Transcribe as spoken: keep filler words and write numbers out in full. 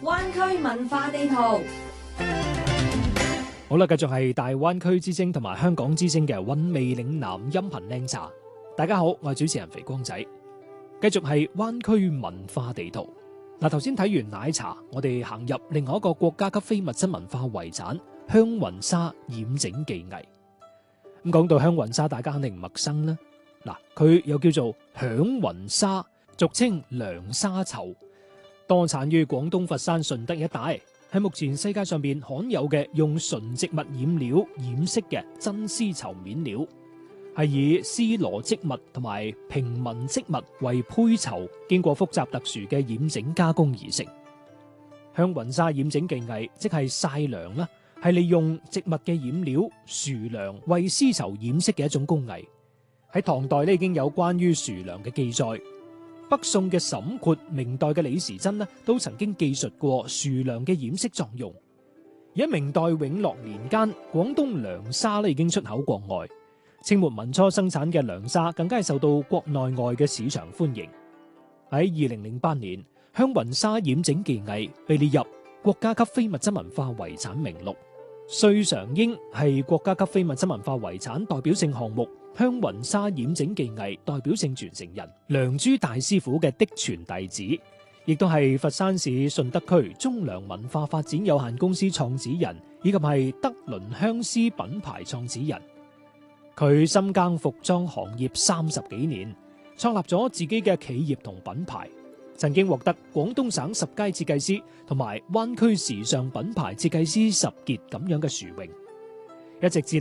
灣區文化地圖。 好啦，繼續係大灣區之聲同埋香港之聲嘅韻味嶺南音頻靚茶。大家好，我係主持人肥光仔。繼續係灣區文化地圖。嗱，頭先睇完奶茶，我哋行入另外一個國家級非物質文化遺產香雲紗染整技藝。咁講到香雲紗，大家肯定唔陌生啦。嗱，佢又叫做響雲紗，俗稱涼紗綢，多產於廣東佛山順德一帶，係目前世界上邊罕有嘅用純植物染料染色嘅真絲綢面料，係以絲羅織物同埋平紋織物為配綢，經過複雜特殊嘅染整加工而成。香雲紗染整技藝即係曬涼啦，係利用植物嘅染料殊涼為絲綢染色嘅一種工藝。喺唐代咧已經有關於殊涼嘅記載，北宋嘅沈括、明代嘅李時珍呢都曾經記述過殊涼嘅染色作用。而喺明代永樂年間，廣東涼紗咧已經出口國外，清末民初生產嘅涼紗更加係受到國內外嘅市場歡迎。喺二零零八年，香雲紗染整技藝被列入國家級非物質文化遺產名錄。歲常英係國家級非物質文化遺產代表性項目香雲紗染整技藝代表性傳承人梁朱大師傅嘅嫡傳弟子，亦都係佛山市順德區中糧文化發展有限公司創始人，以及係德倫香絲品牌創始人。佢深耕服裝行業三十幾年，創立咗自己嘅企業同品牌，曾經獲得廣東省十佳設計師同埋灣區時尚品牌設計師十傑咁樣嘅殊榮，一直致力